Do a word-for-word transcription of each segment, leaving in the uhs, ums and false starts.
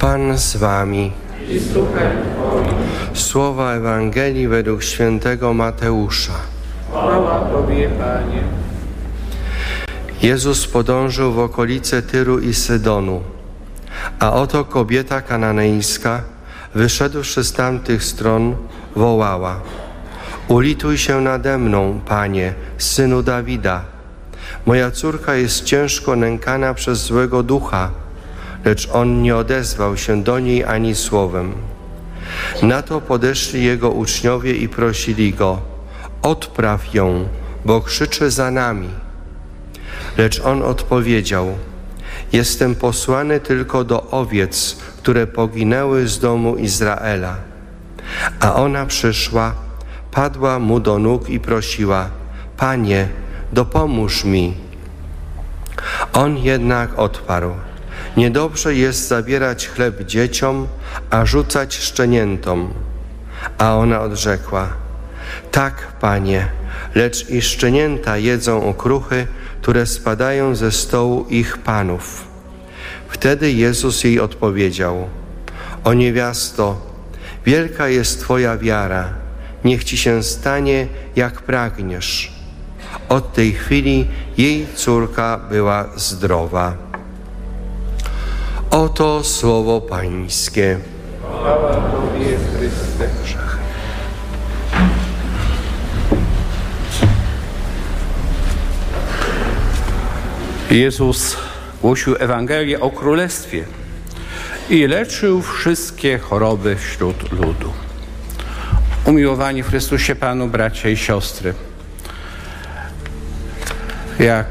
Pan z wami. I z duchem Twoim. Słowa Ewangelii według świętego Mateusza. Chwała Tobie, Panie. Jezus podążył w okolice Tyru i Sydonu, a oto kobieta kananejska, wyszedłszy z tamtych stron, wołała: ulituj się nade mną, Panie, Synu Dawida. Moja córka jest ciężko nękana przez złego ducha. Lecz on nie odezwał się do niej ani słowem. Na to podeszli jego uczniowie i prosili go: odpraw ją, bo krzyczy za nami. Lecz on odpowiedział: jestem posłany tylko do owiec, które poginęły z domu Izraela. A ona przyszła, padła mu do nóg i prosiła: Panie, dopomóż mi. On jednak odparł: niedobrze jest zabierać chleb dzieciom, a rzucać szczeniętom. A ona odrzekła: tak, Panie, lecz i szczenięta jedzą okruchy, które spadają ze stołu ich panów. Wtedy Jezus jej odpowiedział: o niewiasto, wielka jest Twoja wiara, niech Ci się stanie, jak pragniesz. Od tej chwili jej córka była zdrowa. Oto słowo Pańskie. Chwała Tobie, Chryste. Jezus głosił Ewangelię o Królestwie i leczył wszystkie choroby wśród ludu. Umiłowani w Chrystusie Panu, bracia i siostry, jak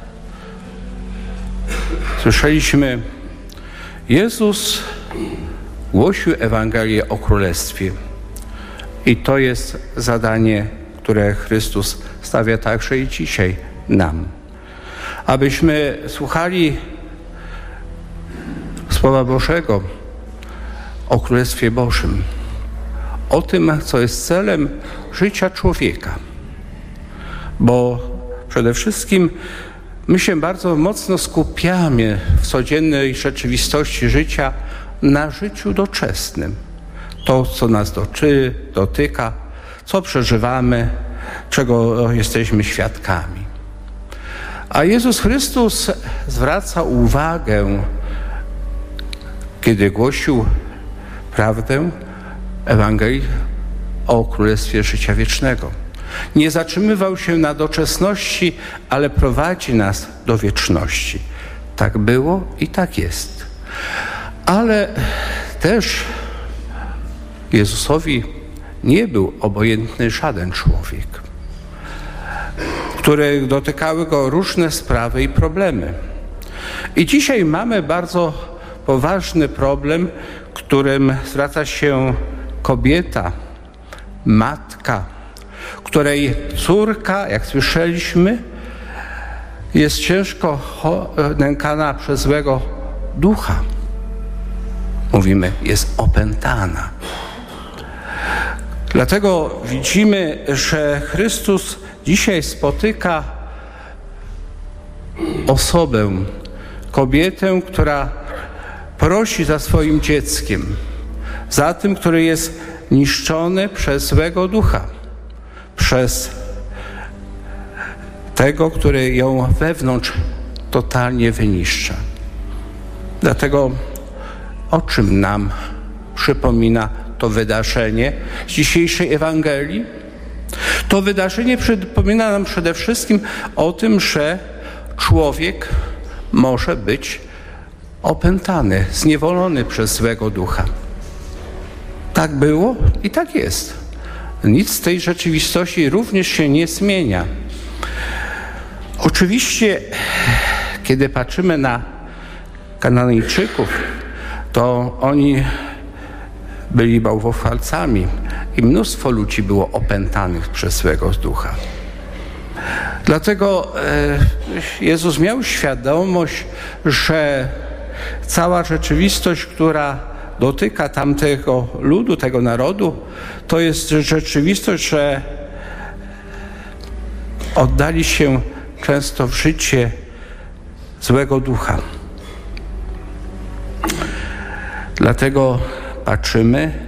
słyszeliśmy, Jezus głosił Ewangelię o Królestwie i to jest zadanie, które Chrystus stawia także i dzisiaj nam. Abyśmy słuchali Słowa Bożego o Królestwie Bożym, o tym, co jest celem życia człowieka. Bo przede wszystkim my się bardzo mocno skupiamy w codziennej rzeczywistości życia na życiu doczesnym. To, co nas doczy, dotyka, co przeżywamy, czego jesteśmy świadkami. A Jezus Chrystus zwraca uwagę, kiedy głosił prawdę Ewangelii o Królestwie Życia Wiecznego. Nie zatrzymywał się na doczesności, ale prowadzi nas do wieczności. Tak było i tak jest. Ale też Jezusowi nie był obojętny żaden człowiek, które dotykały go różne sprawy i problemy. I dzisiaj mamy bardzo poważny problem, którym zwraca się kobieta, matka, której córka, jak słyszeliśmy, jest ciężko nękana przez złego ducha. Mówimy, jest opętana. Dlatego widzimy, że Chrystus dzisiaj spotyka osobę, kobietę, która prosi za swoim dzieckiem, za tym, który jest niszczony przez złego ducha, przez tego, który ją wewnątrz totalnie wyniszcza. Dlatego o czym nam przypomina to wydarzenie z dzisiejszej Ewangelii? To wydarzenie przypomina nam przede wszystkim o tym, że człowiek może być opętany, zniewolony przez złego ducha. Tak było i tak jest. Nic z tej rzeczywistości również się nie zmienia. Oczywiście, kiedy patrzymy na Kananejczyków, to oni byli bałwochwalcami i mnóstwo ludzi było opętanych przez złego ducha. Dlatego Jezus miał świadomość, że cała rzeczywistość, która dotyka tamtego ludu, tego narodu, to jest rzeczywistość, że oddali się często w życie złego ducha. Dlatego patrzymy